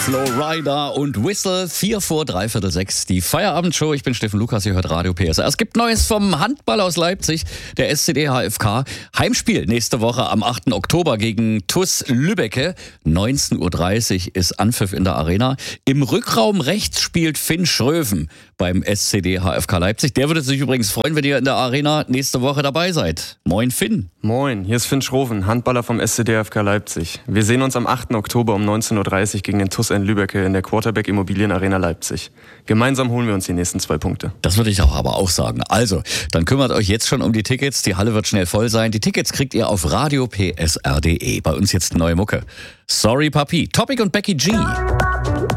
Flowrider und Whistle, 4 vor 3/4 die Feierabendshow. Ich bin Steffen Lukas, ihr hört Radio PSR. Es gibt Neues vom Handball aus Leipzig, der SCD HFK. Heimspiel nächste Woche am 8. Oktober gegen TuS Lübbecke. 19:30 Uhr ist Anpfiff in der Arena. Im Rückraum rechts spielt Finn Schröven beim SCD HFK Leipzig. Der würde sich übrigens freuen, wenn ihr in der Arena nächste Woche dabei seid. Moin Finn. Moin, hier ist Finn Schröven, Handballer vom SCD HFK Leipzig. Wir sehen uns am 8. Oktober um 19:30 Uhr gegen den TuS Lübbecke in der Quarterback Immobilien Arena Leipzig. Gemeinsam holen wir uns die nächsten 2 Punkte. Das würde ich aber auch sagen. Also, dann kümmert euch jetzt schon um die Tickets. Die Halle wird schnell voll sein. Die Tickets kriegt ihr auf radiopsr.de. Bei uns jetzt neue Mucke. Sorry Papi, Topic und Becky G.